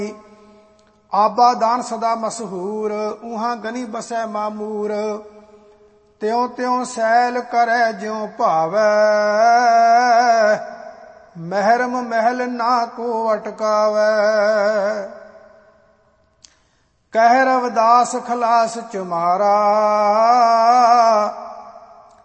ਆਬਾ ਦਾਨ ਸਦਾ ਮਸ਼ਹੂਰ, ਊਹਾਂ ਗਨੀ ਬਸੈ ਮਾਮੂਰ। ਤਿਉ ਤਿਉ ਸੈਲ ਕਰੈ ਜਿਉ ਭਾਵੈ, ਮਹਿਰਮ ਮਹਿਲ ਨਾ ਕੋ ਅਟਕਾਵੈ। ਕਹਿ ਰਵਿਦਾਸ ਖਲਾਸ ਚੁਮਾਰਾ,